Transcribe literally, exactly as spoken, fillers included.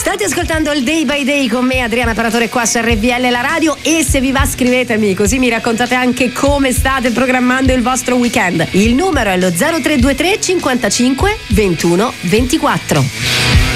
State ascoltando il Day by Day con me, Adriana Paratore, qua su R V L la radio, e se vi va scrivetemi, così mi raccontate anche come state programmando il vostro weekend. Il numero è lo zero tre due tre cinquantacinque ventuno ventiquattro.